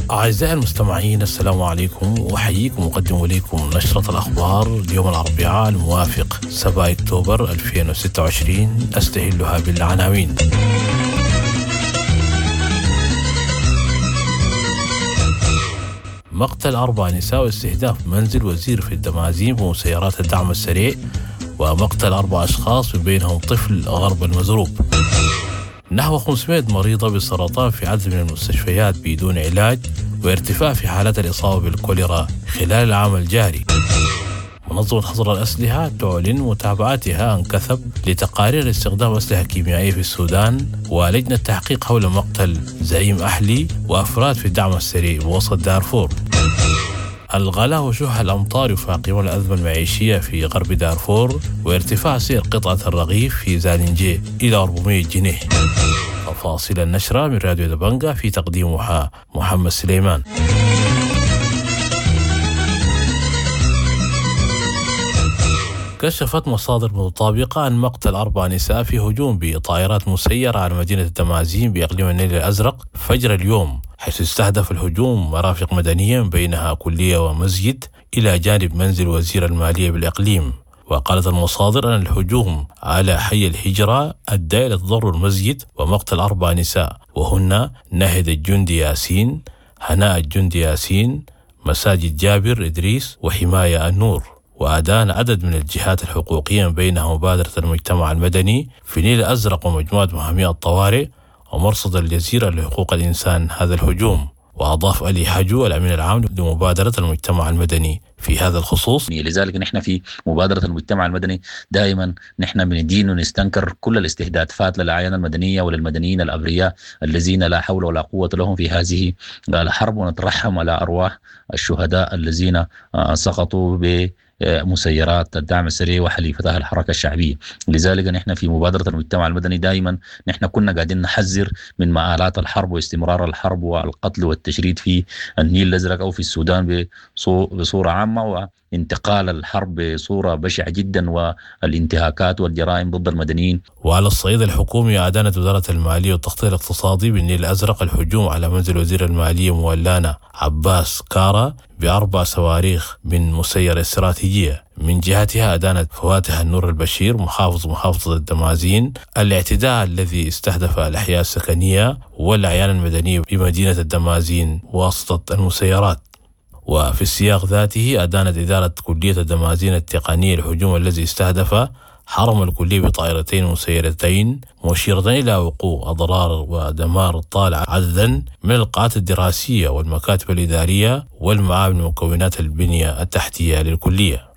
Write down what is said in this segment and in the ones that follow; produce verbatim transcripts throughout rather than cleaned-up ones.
أعزائي المستمعين، السلام عليكم، وأحييكم وأقدم إليكم نشرة الأخبار اليوم الأربعاء الموافق سبعة أكتوبر ألفين وستة وعشرين. أستهلها بالعناوين. مقتل أربع نساء واستهداف منزل وزير في الدمازين بمسيرات الدعم السريع، ومقتل أربع أشخاص من بينهم طفل غرب المزروب. نحو خمسمائة مريضة بالسرطان في عدد من المستشفيات بدون علاج، وارتفاع في حالات الإصابة بالكوليرا خلال العام الجاري. منظمة حظر الأسلحة تعلن متابعتها عن كثب لتقارير استخدام أسلحة كيميائية في السودان، ولجنة تحقيق حول مقتل زعيم أحلي وأفراد في الدعم السريع بوسط دارفور. الغلاء وشح الأمطار يفاقمون الأزمة المعيشية في غرب دارفور، وارتفاع سعر قطعة الرغيف في زالنجي إلى أربعمائة جنيه. تفاصيل النشرة من راديو دبنجة، في تقديمها محمد سليمان. كشفت مصادر مطابقة عن مقتل أربع نساء في هجوم بطائرات مسيرة على مدينة الدمازين بإقليم النيل الأزرق فجر اليوم، حيث استهدف الهجوم مرافق مدنية بينها كلية ومسجد إلى جانب منزل وزير المالية بالإقليم. وقالت المصادر أن الهجوم على حي الهجرة أدى إلى تضرر المسجد ومقتل أربع نساء، وهن ناهد الجندي ياسين، هناء الجندي ياسين، مساجد جابر إدريس، وحماية النور. وأدان عدد من الجهات الحقوقية بينها مبادرة المجتمع المدني في نيل الأزرق ومجموعة محامي الطوارئ ومرصد الجزيرة لحقوق الإنسان هذا الهجوم. وأضاف علي حجو الأمين العام لمبادرة المجتمع المدني في هذا الخصوص: لذلك نحن في مبادرة المجتمع المدني دائما نحن بندين ونستنكر كل الاستهدافات للأعيان المدنية وللمدنيين الأبرياء الذين لا حول ولا قوة لهم في هذه الحرب، ونترحم على أرواح الشهداء الذين سقطوا ب مسيرات الدعم السريع وحليفتها الحركة الشعبية. لذلك نحن في مبادرة المجتمع المدني دائما نحن كنا قاعدين نحذر من مآلات الحرب واستمرار الحرب والقتل والتشريد في النيل الأزرق أو في السودان بصورة عامة، وانتقال الحرب بصورة بشعة جدا والانتهاكات والجرائم ضد المدنيين. وعلى الصعيد الحكومي، أعلنت وزارة المالية والتخطيط الاقتصادي بالنيل الأزرق الهجوم على منزل وزير المالية مولانا عباس كارا بأربع صواريخ من مسيرة استراتيجية. من جهتها أدانت فواتح النور البشير محافظ محافظة الدمازين الاعتداء الذي استهدف الأحياء السكنية والأعيان المدنية بمدينة الدمازين واسطة المسيرات. وفي السياق ذاته أدانت إدارة كلية الدمازين التقنية الهجوم الذي استهدف حرم الكلية بطائرتين مسيرتين، مشيرة إلى وقوع أضرار ودمار طال عددا من القاعات الدراسية والمكاتب الإدارية والمعامل ومكونات البنية التحتية للكلية.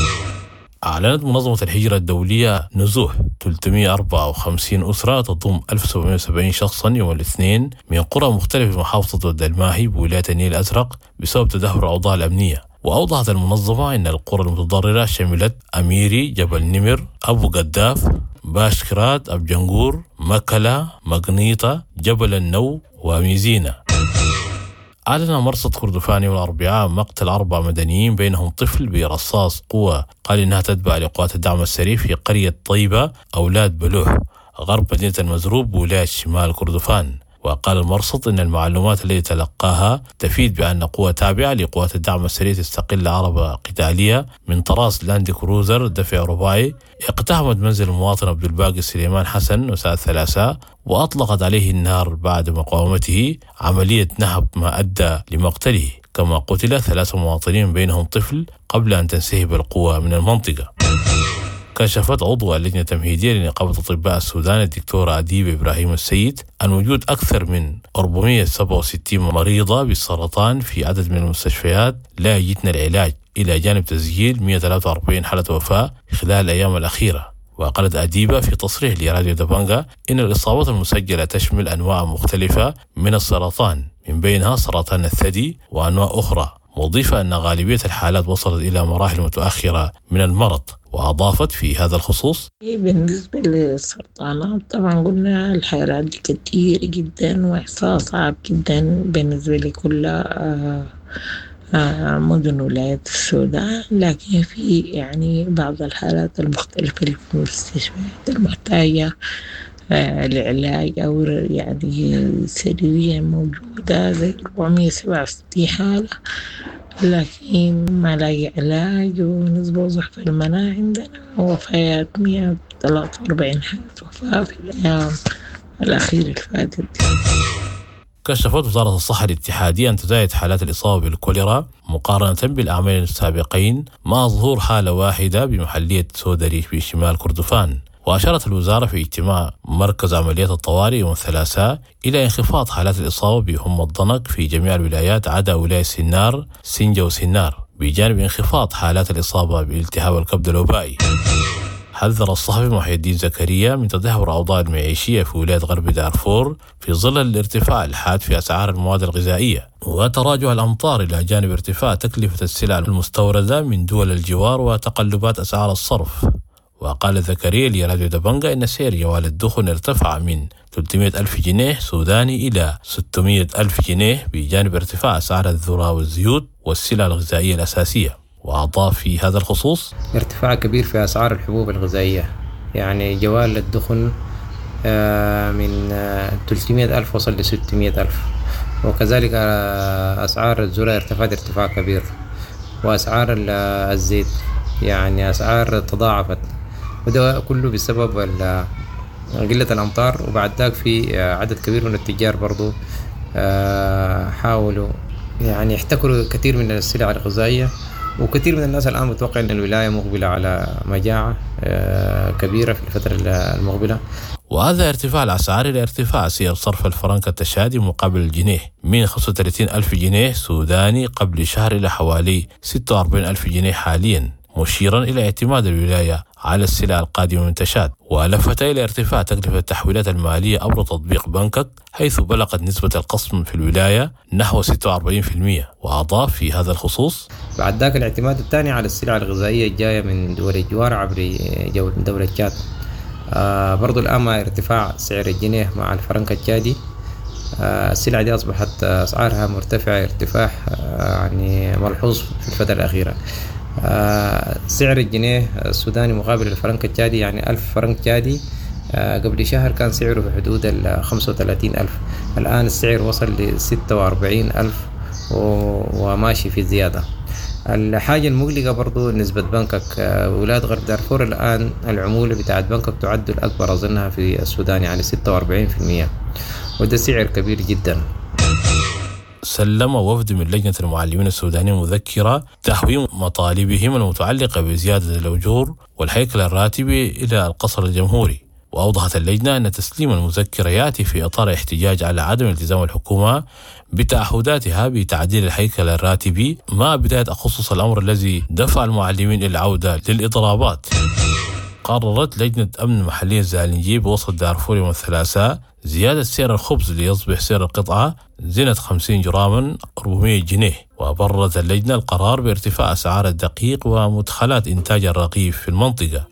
أعلنت منظمة الهجرة الدولية نزوح ثلاثمائة وأربعة وخمسين أسرة تضم ألف وسبعمائة وسبعين شخصا يوم الاثنين من قرى مختلفة في محافظة ود الماهي بولاية النيل الأزرق بسبب تدهور الأوضاع الأمنية. وأوضحت المنظمة أن القرى المتضررة شملت أميري، جبل نمر، أبو قداف، باشكرات، أبجنغور، مكلا، مقنيطة، جبل النو، وميزينة. أعلن مرصد كردفان يوم الأربعاء مقتل أربع مدنيين بينهم طفل برصاص قوة قال إنها تتبع لقوات الدعم السريع في قرية طيبة أولاد بلوح غرب مدينة المزروب بولاية شمال كردفان. وقال المرصد إن المعلومات التي تلقاها تفيد بأن قوة تابعة لقوات الدعم السريع تستقل عربة قتالية من طراز لاند كروزر دفع رباعي اقتحمت منزل المواطن عبد الباقي سليمان حسن مساء الثلاثاء، وأطلقت عليه النار بعد مقاومته، عملية نهب ما أدى لمقتله. كما قتل ثلاثة مواطنين بينهم طفل قبل أن تنسحب القوة من المنطقة. كشفت عضو اللجنة التمهيدية لنقابة أطباء السودان الدكتورة أديبة إبراهيم السيد عن وجود أكثر من أربعمائة وسبعة وستين مريضة بالسرطان في عدد من المستشفيات لا يجدن العلاج، إلى جانب تسجيل مئة وثلاثة وأربعين حالة وفاة خلال الأيام الأخيرة. وقالت أديبة في تصريح لراديو دبنجة إن الإصابات المسجلة تشمل أنواع مختلفة من السرطان، من بينها سرطان الثدي وأنواع أخرى، مضيفة أن غالبية الحالات وصلت إلى مراحل متأخرة من المرض. وأضافت في هذا الخصوص: بالنسبة للسرطانات طبعا قلنا الحالات دي كتير جدا وإحصاء صعب جدا بالنسبة لكل آه آه مدن ولاية السودان، لكن في يعني بعض الحالات المختلفة اللي في المستشفيات المحتاجة العلاج أو يعني سريريا موجودة زي أربعمية وسبعة وستين حالة، لكن ما لاقي علاج، ونسبة ضعف المناعة عندنا وفيات مئة وثلاثة وأربعين حالة وفاة في الأيام الأخيرة الفاتت. كشفت وزارة الصحة الاتحادية أن تزايد حالات الإصابة بالكوليرا مقارنة بالعامين السابقين، مع ظهور حالة واحدة بمحلية سودري في شمال كردفان. وأشارت الوزارة في اجتماع مركز عمليات الطوارئ يوم الثلاثاء إلى انخفاض حالات الإصابة بهم الضنك في جميع الولايات عدا ولاية سنار سنجة وسنار، بجانب انخفاض حالات الإصابة بالتهاب الكبد الوبائي. حذر الصحفي محي الدين زكريا من تدهور الأوضاع المعيشية في ولاية غرب دارفور في ظل الارتفاع الحاد في أسعار المواد الغذائية وتراجع الأمطار، إلى جانب ارتفاع تكلفة السلع المستوردة من دول الجوار وتقلبات أسعار الصرف. وقال زكريا لراديو دبنجا إن سعر جوال الدخن ارتفع من ثلاثمئة ألف جنيه سوداني إلى ستمئة ألف جنيه، بجانب ارتفاع أسعار الذرة والزيوت والسلع الغذائية الأساسية. وأضاف في هذا الخصوص ارتفاع كبير في أسعار الحبوب الغذائية، يعني جوال الدخن من ثلاثمئة ألف وصل ل ستمئة ألف، وكذلك أسعار الذرة ارتفعت ارتفاع كبير، وأسعار الزيت يعني أسعار تضاعفت، وده كله بسبب قلة الأمطار. وبعد ذلك في عدد كبير من التجار برضو حاولوا يعني يحتكروا كثير من السلع الغذائية، وكثير من الناس الآن متوقع أن الولاية مقبلة على مجاعة كبيرة في الفترة المقبلة. وهذا ارتفاع الأسعار إلى ارتفاع سعر صرف الفرنك التشادي مقابل الجنيه من خمسة وثلاثين ألف جنيه سوداني قبل شهر إلى حوالي ستة وأربعين ألف جنيه حاليا، مشيرا إلى اعتماد الولاية على السلع القادمة من تشاد. ولفت إلى ارتفاع تكلفة التحويلات المالية عبر تطبيق بنكك، حيث بلغت نسبة القسم في الولاية نحو ستة وأربعين بالمئة. وأضاف في هذا الخصوص بعد ذاك الاعتماد الثاني على السلع الغذائية الجاية من دول الجوار عبر دولة تشاد. آه برضو الآن مع ارتفاع سعر الجنيه مع الفرنك التشادي، آه السلع دي أصبحت أسعارها مرتفعة ارتفاع آه يعني ملحوظ في الفترة الأخيرة. آه سعر الجنيه السوداني مقابل الفرنك التشادي يعني ألف فرنك تشادي آه قبل شهر كان سعره في حدود ال خمسة وثلاثين ألف، الآن السعر وصل ل ستة وأربعين ألف وماشي في زيادة. الحاجة المقلقة برضو نسبة بنكك، آه ولاية غرب دارفور الآن العمولة بتاعت بنكك تعد الأكبر أظنها في السودان يعني ستة وأربعين بالمئة، وده سعر كبير جدا. سلم وفد من لجنة المعلمين السودانيين مذكرة تحويل مطالبهم المتعلقة بزيادة الأجور والهيكل الراتبي إلى القصر الجمهوري. وأوضحت اللجنة أن تسليم المذكرة يأتي في إطار احتجاج على عدم التزام الحكومة بتعهداتها بتعديل الهيكل الراتبي، مع بداية أخصص الأمر الذي دفع المعلمين إلى العودة للإضرابات. قررت لجنة أمن محلية الزالنجي بوسط دارفور يوم الثلاثاء زيادة سعر الخبز ليصبح سعر القطعة زينة خمسين جراما أربعمئة جنيه. وبررت اللجنة القرار بارتفاع أسعار الدقيق ومدخلات إنتاج الرغيف في المنطقة.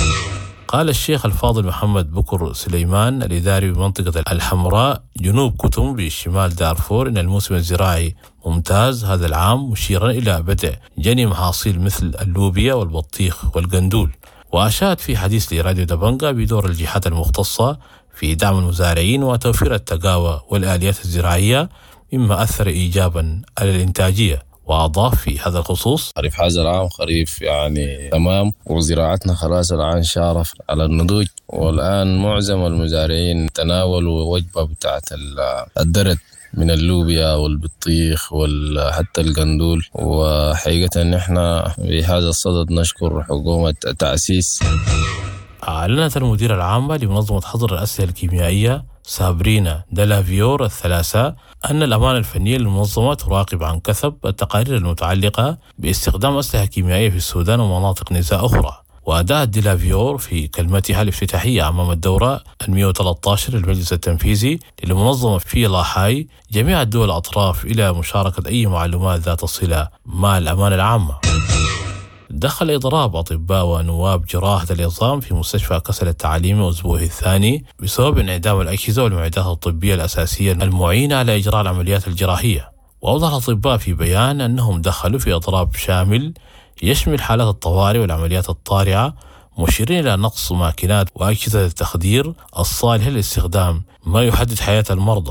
قال الشيخ الفاضل محمد بكر سليمان الإداري بمنطقة الحمراء جنوب كتم بشمال دارفور إن الموسم الزراعي ممتاز هذا العام، مشيرا إلى بدء جني محاصيل مثل اللوبيا والبطيخ والقندول. وأشاد في حديث لراديو دبنجا بدور الجهات المختصة في دعم المزارعين وتوفير التقاوى والآليات الزراعية، مما أثر إيجابا على الإنتاجية. وأضاف في هذا الخصوص خريف هذا العام خريف يعني تمام، وزراعتنا خلاص الآن شارف على النضوج، والآن معظم المزارعين تناولوا وجبة بتاعت الدرد من اللوبيا والبطيخ وحتى القندول. وحقيقة نحن بهذا الصدد نشكر حكومة تأسيس. أعلنت المديرة العامة لمنظمة حظر الأسلحة الكيميائية سابرينا دلافيور الثلاثاء أن الأمانة الفنية للمنظمة تراقب عن كثب التقارير المتعلقة باستخدام أسلحة كيميائية في السودان ومناطق نزاع أخرى. وأداءت ديلافيور في كلمتها الافتتاحية أمام الدورة المئة وثلاثة عشر للمجلس التنفيذي للمنظمة في لاحاي جميع الدول الأطراف إلى مشاركة أي معلومات ذات صلة مع الأمانة العامة. دخل إضراب أطباء ونواب جراحة العظام في مستشفى كسل التعليمي أسبوعه الثاني بسبب انعدام الأجهزة والمعدات الطبية الأساسية المعينة على إجراء العمليات الجراحية. وأوضح الأطباء في بيان أنهم دخلوا في إضراب شامل يشمل حالات الطوارئ والعمليات الطارئة، مشيرين إلى نقص ماكينات وأجهزة التخدير الصالحة للاستخدام، ما يحدد حياة المرضى.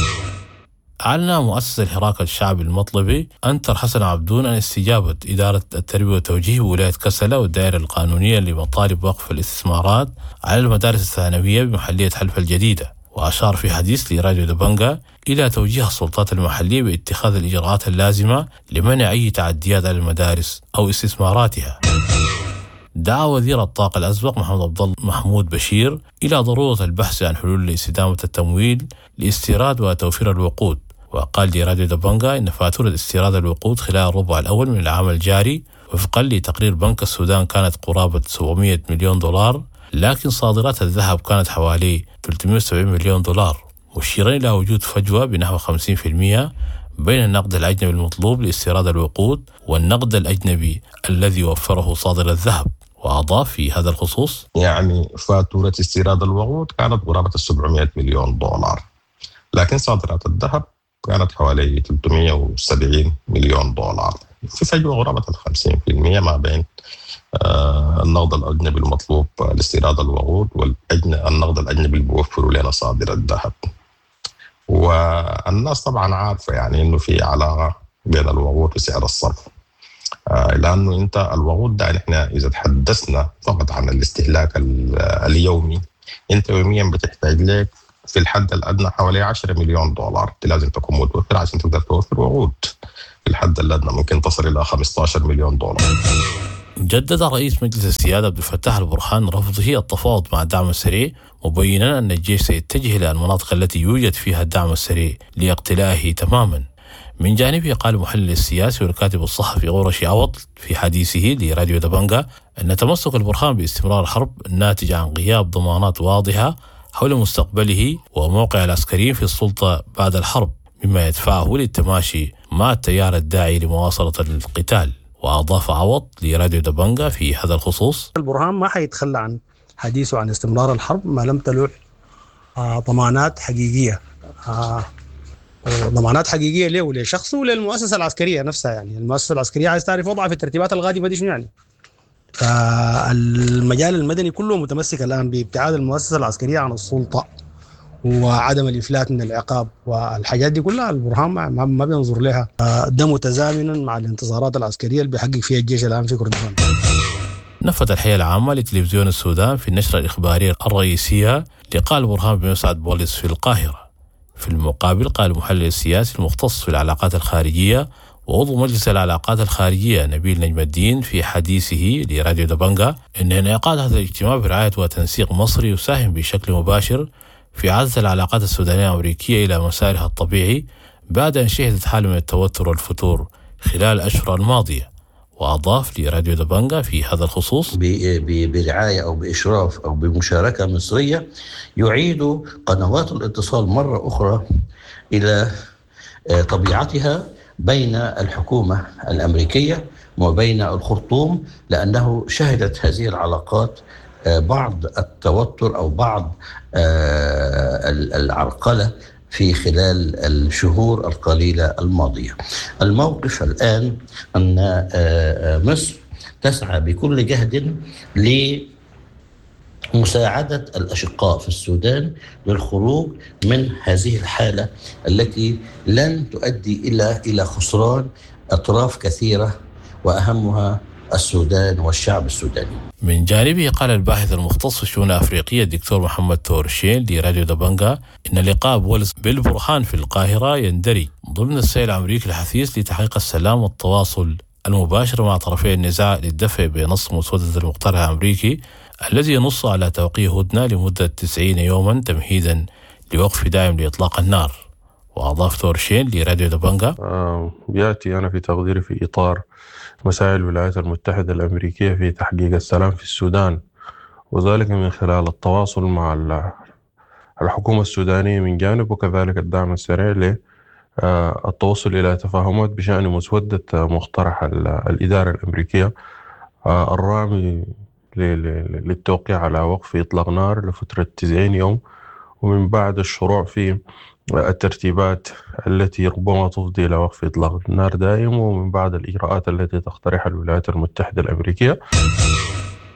أعلن مؤسسة الحراك الشعبي المطلبي أنتر حسن عبدون عن استجابة إدارة التربية والتوجيه بولاية كسلة والدائرة القانونية لمطالب وقف الاستثمارات على المدارس الثانوية بمحلية حلفة الجديدة. وأشار في حديث لراديو دبنجا إلى توجيه السلطات المحلية باتخاذ الإجراءات اللازمة لمنع أي تعديات على المدارس أو استثماراتها. دعا وزير الطاقة الأسبق محمد عبد محمود بشير إلى ضرورة البحث عن حلول لاستدامة التمويل لاستيراد وتوفير الوقود. وقال لراديو دبنجا إن فاتورة استيراد الوقود خلال الربع الأول من العام الجاري وفقا لتقرير بنك السودان كانت قرابة سبعمائة مليون دولار، لكن صادرات الذهب كانت حوالي ثلاثمائة وسبعين مليون دولار، مشيرا إلى وجود فجوة بنحو خمسين بالمئة بين النقد الأجنبي المطلوب لاستيراد الوقود والنقد الأجنبي الذي وفره صادر الذهب. وأضاف في هذا الخصوص: يعني فاتورة استيراد الوقود كانت قرابة سبعمائة مليون دولار، لكن صادرات الذهب كانت حوالي ثلاثمائة وسبعين مليون دولار، في فجوة قرابة خمسين بالمئة ما بين النقد الأجنبي المطلوب لاستيراد الوقود والنقد الأجنبي اللي بيوفره لنا صادر الذهب. والناس طبعا عارفة يعني إنه في علاقة بين الوقود وسعر الصرف، لأنه أنت الوقود ده إحنا إذا تحدثنا فقط عن الاستهلاك اليومي، أنت يوميا بتحتاج لك في الحد الأدنى حوالي عشرة مليون دولار، أنت لازم تكون متوفر عشان تقدر توفر وقود. في الحد الأدنى ممكن تصل إلى خمسة عشر مليون دولار. جدد رئيس مجلس السيادة عبد الفتاح البرهان رفضه التفاوض مع الدعم السريع، مبينا أن الجيش سيتجه إلى المناطق التي يوجد فيها الدعم السريع لاقتلائه تماما. من جانبه قال المحلل السياسي والكاتب الصحفي غورشي عوض في حديثه لراديو دبنجا أن تمسك البرهان باستمرار الحرب ناتج عن غياب ضمانات واضحة حول مستقبله وموقع العسكريين في السلطة بعد الحرب، مما يدفعه للتماشي مع التيار الداعي لمواصلة القتال. وأضاف عوض لراديو دبنجا في هذا الخصوص: البرهان ما حيتخلى عن حديثه عن استمرار الحرب ما لم تلوح آه ضمانات حقيقية، آه ضمانات حقيقية له ولشخصه وللمؤسسة العسكرية نفسها. يعني المؤسسة العسكرية عايز تعرف وضعها في الترتيبات القادمة دي شنو يعني. فالمجال المدني كله متمسك الآن بابتعاد المؤسسة العسكرية عن السلطة وعدم الإفلات من العقاب، والحاجات دي كلها البرهان ما بينظر لها. ده متزامنا مع الانتصارات العسكرية اللي بيحقق فيها الجيش الآن في كردستان. نفت الحياة العامة لتلفزيون السودان في النشرة الإخبارية الرئيسية لقاء البرهان بمسعد بوليس في القاهرة. في المقابل قال المحلل السياسي المختص في العلاقات الخارجية وعضو مجلس العلاقات الخارجية نبيل نجم الدين في حديثه لراديو دبنجا إن انعقاد هذا الاجتماع برعاية وتنسيق مصري يساهم بشكل مباشر في إعادة العلاقات السودانية الأمريكية إلى مسارها الطبيعي بعد أن شهدت حالة من التوتر والفتور خلال الأشهر الماضية. وأضاف لراديو دبنجا في هذا الخصوص: برعاية أو بإشراف أو بمشاركة مصرية يعيد قنوات الاتصال مرة أخرى إلى طبيعتها بين الحكومة الأمريكية وبين الخرطوم، لأنه شهدت هذه العلاقات بعض التوتر أو بعض العرقلة في خلال الشهور القليلة الماضية. الموقف الآن أن مصر تسعى بكل جهد لمساعدة الأشقاء في السودان للخروج من هذه الحالة التي لن تؤدي إلى إلى خسران أطراف كثيرة وأهمها السودان والشعب السوداني. من جانبه قال الباحث المختص في الشؤون الأفريقية الدكتور محمد تورشين لراديو دبنجا إن لقاء بوليس بالبرهان في القاهرة يندرج ضمن السير الأمريكي الحثيث لتحقيق السلام والتواصل المباشر مع طرفي النزاع للدفع بنص مسودة المقترح الأمريكي الذي ينص على توقيع هدنة لمدة تسعين يوما تمهيدا لوقف دائم لإطلاق النار. وأضاف تورشين لراديو دبنجا: آه يأتي أنا في تقديري في إطار مساعي الولايات المتحدة الأمريكية في تحقيق السلام في السودان، وذلك من خلال التواصل مع الحكومة السودانية من جانب، وكذلك الدعم السريع للتوصل إلى تفاهمات بشأن مسودة مقترح الإدارة الأمريكية الرامي للتوقيع على وقف إطلاق نار لفترة تسعين يوم، ومن بعد الشروع في الترتيبات التي ربما تفضي إلى وقف إطلاق النار دائم، ومن بعد الإجراءات التي تقترحها الولايات المتحدة الأمريكية.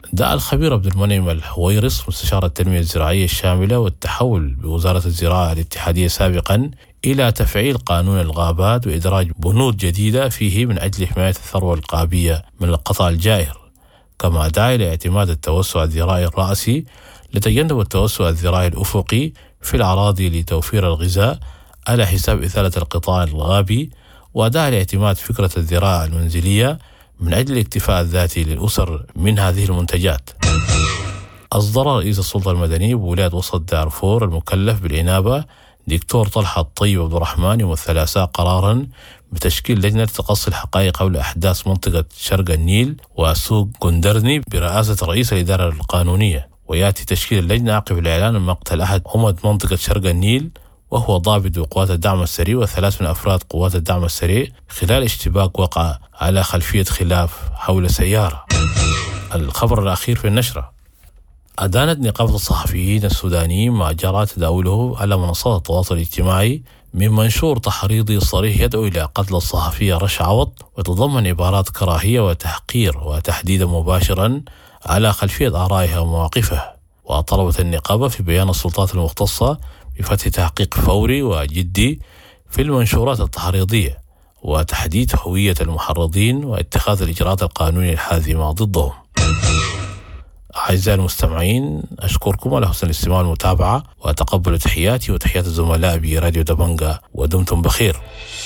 دعا الخبير عبد المنعم الحويرس مستشار التنمية الزراعية الشاملة والتحول بوزارة الزراعة الاتحادية سابقا إلى تفعيل قانون الغابات وإدراج بنود جديدة فيه من أجل حماية الثروة القابية من القطع الجائر، كما دعا إلى اعتماد التوسع الزراعي الرأسي لتجنب التوسع الزراعي الأفقي في الأراضي لتوفير الغذاء على حساب إثالة القطاع الغابي، ودعا لاعتماد فكرة الزراعة المنزلية من أجل الاكتفاء الذاتي للأسر من هذه المنتجات. أصدر رئيس السلطة المدنية بولاية وسط دارفور المكلف بالإنابة دكتور طلحة الطيب عبد الرحمن يوم الثلاثاء قرارا بتشكيل لجنة تقصي الحقائق حول أحداث منطقة شرق النيل وسوق جندرني برئاسة رئيس الإدارة القانونية، ويأتي تشكيل اللجنة عقب الإعلان عن مقتل أحد أمد منطقة شرق النيل وهو ضابط بقوات الدعم السريع وثلاث من أفراد قوات الدعم السريع خلال اشتباك وقع على خلفية خلاف حول سيارة. الخبر الأخير في النشرة: أدانت نقابة الصحفيين السودانيين ما جرى تداوله على منصات التواصل الاجتماعي من منشور تحريضي صريح يدعو إلى قتل الصحفية رشا عوض، وتضمن عبارات كراهية وتحقير وتحديدا مباشرا على خلفية آرائها ومواقفها. وطلبت النقابة في بيان السلطات المختصة بفتح تحقيق فوري وجدي في المنشورات التحريضية وتحديد هوية المحرضين واتخاذ الإجراءات القانونية الحازمة ضدهم. أعزائي المستمعين، أشكركم على حسن الاستماع والمتابعة، وأتقبل تحياتي وتحيات الزملاء براديو دبنجة، ودمتم بخير.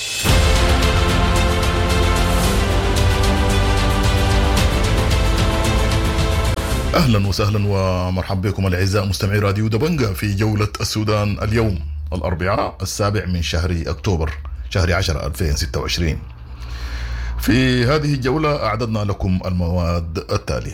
أهلا وسهلا ومرحبا بكم الأعزاء مستمعي راديو دبنجة في جولة السودان اليوم الأربعاء السابع من شهر أكتوبر شهر عشرة ألفين وستة وعشرين. في هذه الجولة أعددنا لكم المواد التالية: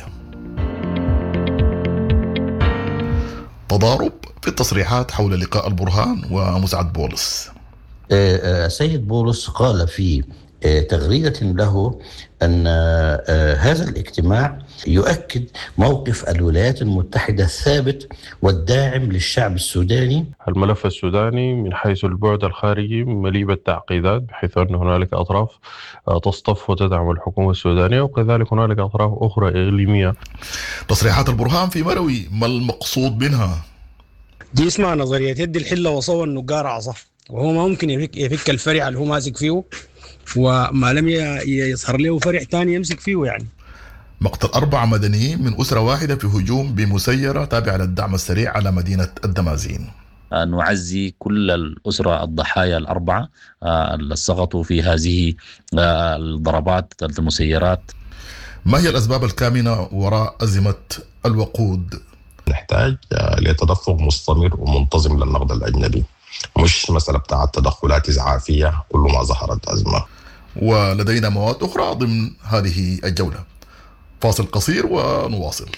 تضارب في التصريحات حول لقاء البرهان ومسعد بولس. السيد بولس قال في تغريدة له أن هذا الاجتماع يؤكد موقف الولايات المتحدة الثابت والداعم للشعب السوداني. الملف السوداني من حيث البعد الخارجي مليء بالتعقيدات، بحيث أن هنالك أطراف تصطف وتدعم الحكومة السودانية، وكذلك هنالك أطراف أخرى إقليمية. تصريحات البرهان في مروي، ما المقصود منها؟ دي اسمها نظرية يد الحلة وصوى النقار عصا، وهو ما ممكن يفك, يفك الفرع اللي هو ماسك فيه، وما لم يظهر له فرع تاني يمسك فيه. يعني مقتل أربع مدنيين من أسرة واحدة في هجوم بمسيرة تابعة للدعم السريع على مدينة الدمازين. نعزي كل الأسرة الضحايا الأربعة اللي سقطوا في هذه الضربات المسيرات. ما هي الأسباب الكامنة وراء أزمة الوقود؟ نحتاج لتدفق مستمر ومنتظم للنقد الأجنبي، مش مسألة بتاعت تدخلات إسعافية كل ما ظهرت أزمة. ولدينا مواد أخرى ضمن هذه الجولة. فاصل قصير ونواصل.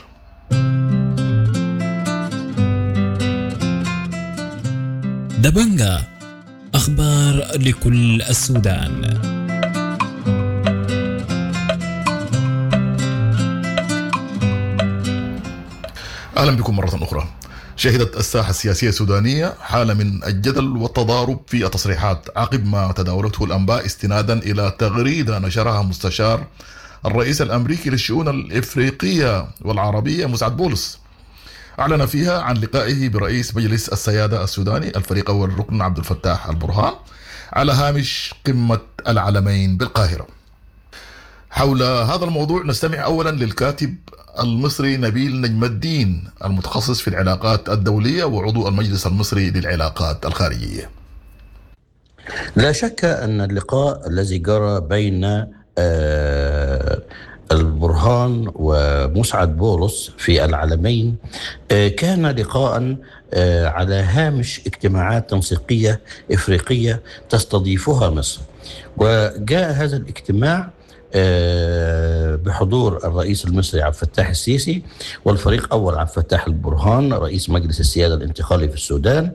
دبنجة، أخبار لكل السودان. أهلا بكم مرة أخرى. شهدت الساحة السياسية السودانية حالة من الجدل والتضارب في التصريحات عقب ما تداولته الأنباء استنادا إلى تغريدة نشرها مستشار الرئيس الأمريكي للشؤون الإفريقية والعربية مسعد بولس. أعلن فيها عن لقائه برئيس مجلس السيادة السوداني الفريق أول الركن عبد الفتاح البرهان على هامش قمة العلمين بالقاهرة. حول هذا الموضوع نستمع أولا للكاتب المصري نبيل نجم الدين المتخصص في العلاقات الدولية وعضو المجلس المصري للعلاقات الخارجية. لا شك أن اللقاء الذي جرى بين البرهان ومسعد بولس في العلمين كان لقاء على هامش اجتماعات تنسيقية إفريقية تستضيفها مصر، وجاء هذا الاجتماع بحضور الرئيس المصري عبد الفتاح السيسي والفريق أول عبد الفتاح البرهان رئيس مجلس السيادة الانتقالي في السودان،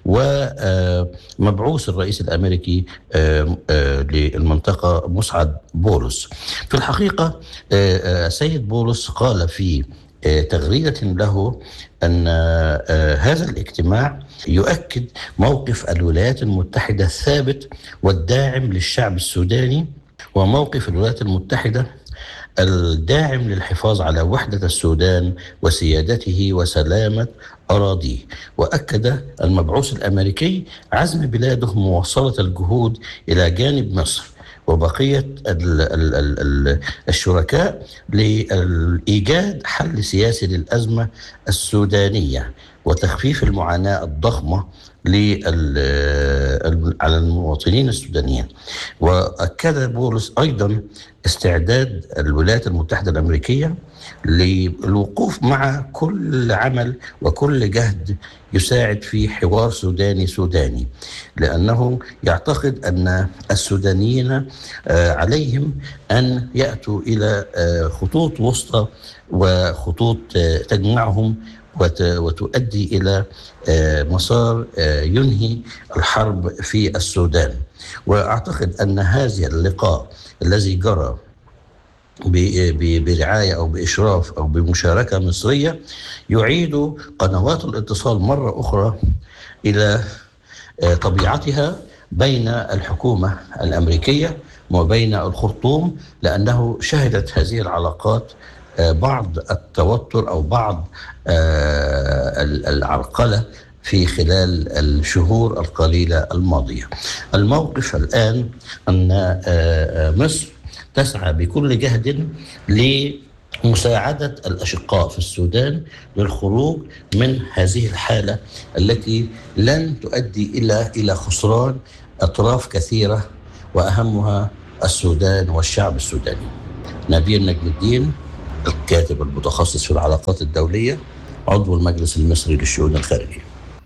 ومبعوث الرئيس الأمريكي للمنطقة مسعد بولس. في الحقيقة السيد بولس قال في تغريدة له أن هذا الاجتماع يؤكد موقف الولايات المتحدة الثابت والداعم للشعب السوداني، وموقف الولايات المتحدة الداعم للحفاظ على وحدة السودان وسيادته وسلامة أراضيه. وأكد المبعوث الأمريكي عزم بلاده مواصلة الجهود إلى جانب مصر وبقية ال ال ال ال الشركاء لإيجاد حل سياسي للأزمة السودانية وتخفيف المعاناة الضخمة على المواطنين السودانيين. وأكد بولس أيضا استعداد الولايات المتحدة الأمريكية للوقوف مع كل عمل وكل جهد يساعد في حوار سوداني سوداني، لأنه يعتقد أن السودانيين عليهم أن يأتوا إلى خطوط وسطى وخطوط تجمعهم وتؤدي إلى مسار ينهي الحرب في السودان. وأعتقد أن هذا اللقاء الذي جرى برعاية أو بإشراف أو بمشاركة مصرية يعيد قنوات الاتصال مرة أخرى إلى طبيعتها بين الحكومة الأمريكية وبين الخرطوم، لأنه شهدت هذه العلاقات بعض التوتر أو بعض العرقلة في خلال الشهور القليلة الماضية. الموقف الآن أن مصر تسعى بكل جهد لمساعدة الأشقاء في السودان للخروج من هذه الحالة التي لن تؤدي إلى إلى خسران أطراف كثيرة وأهمها السودان والشعب السوداني. نبيل نجم الدين، الكاتب المتخصص في العلاقات الدولية، عضو المجلس المصري للشؤون الخارجية.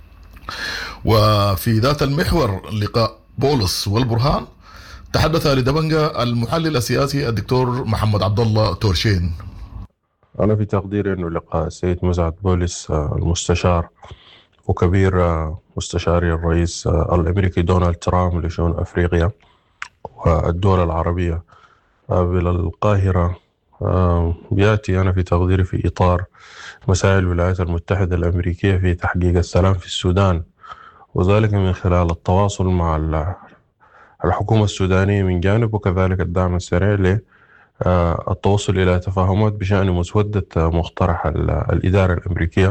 وفي ذات المحور لقاء بولس والبرهان تحدث لدبنجة المحلل السياسي الدكتور محمد عبد الله تورشين. أنا في تقديري أنه لقاء السيد مسعد بولس المستشار وكبير مستشاري الرئيس الأمريكي دونالد ترامب لشؤون أفريقيا والدول العربية بالقاهرة يأتي أنا في تقديري في إطار مساعي الولايات المتحدة الأمريكية في تحقيق السلام في السودان، وذلك من خلال التواصل مع الحكومة السودانية من جانب، وكذلك الدعم السريع للتوصل إلى تفاهمات بشأن مسودة مقترح الإدارة الأمريكية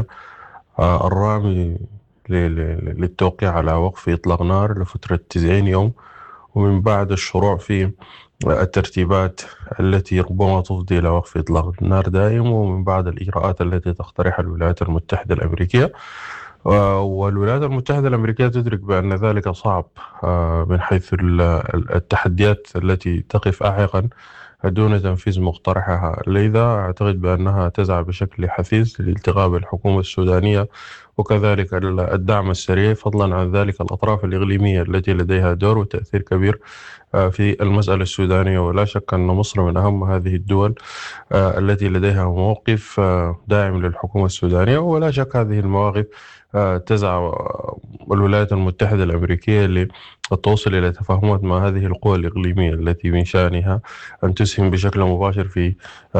الرامي للتوقيع على وقف إطلاق نار لفترة تسعين يوم، ومن بعد الشروع في الترتيبات التي ربما تفضي إلى وقف إطلاق النار دائم، ومن بعد الإجراءات التي تقترحها الولايات المتحدة الأمريكية. والولايات المتحدة الأمريكية تدرك بأن ذلك صعب من حيث التحديات التي تقف أعيقا دون تنفيذ مقترحها، لذا أعتقد بأنها تسعى بشكل حثيث لالتقاء بالحكومة السودانية وكذلك الدعم السريع، فضلا عن ذلك الأطراف الإقليمية التي لديها دور وتأثير كبير في المسألة السودانية. ولا شك أن مصر من أهم هذه الدول التي لديها موقف داعم للحكومة السودانية، ولا شك هذه المواقف تسعى الولايات المتحدة الأمريكية للتوصل إلى تفاهمات مع هذه القوى الإقليمية التي من شأنها أن تسهم بشكل مباشر في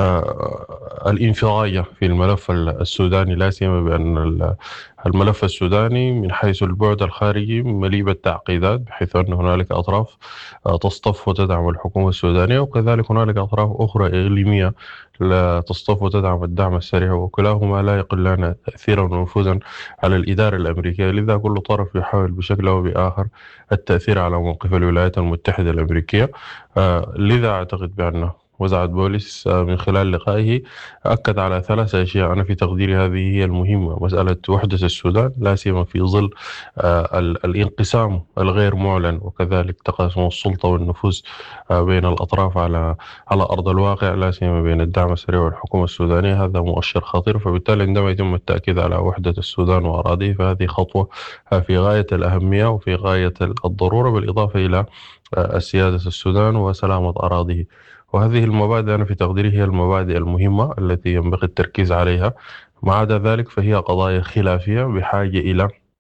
الانفراجة في الملف السوداني، لا سيما بأن الملف السوداني من حيث البعد الخارجي مليء بالتعقيدات، بحيث أن هنالك أطراف تصطف وتدعم الحكومة السودانية، وكذلك هنالك أطراف أخرى إقليمية لا تصطف وتدعم الدعم السريع، وكلاهما لا يقلان تأثيرا ونفوذا على الإدارة الأمريكية. لذا كل طرف يحاول بشكل أو بآخر التأثير على موقف الولايات المتحدة الأمريكية. لذا أعتقد بأن مسعد بولس من خلال لقائه أكد على ثلاث أشياء أنا في تقديري هذه هي المهمة: مسألة وحدة السودان لا سيما في ظل الانقسام الغير معلن، وكذلك تقاسم السلطة والنفوذ بين الأطراف على على أرض الواقع، لا سيما بين الدعم السريع والحكومة السودانية. هذا مؤشر خطير، فبالتالي عندما يتم التأكيد على وحدة السودان وأراضيه فهذه خطوة في غاية الأهمية وفي غاية الضرورة، بالإضافة إلى السيادة السودان وسلامة أراضيه. وهذه المبادئ أنا في تقديري هي المبادئ المهمة التي ينبغي التركيز عليها. ما عدا ذلك فهي قضايا خلافية بحاجة إلى